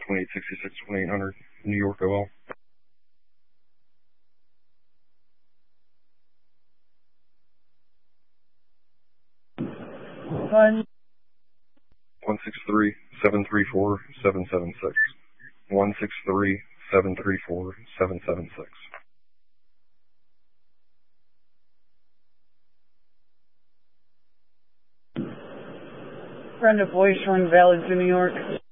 2866, 2800, New York OL. Fine. 163-734-776. 163-734-776. Friend of Voice, Showing Valid to New York.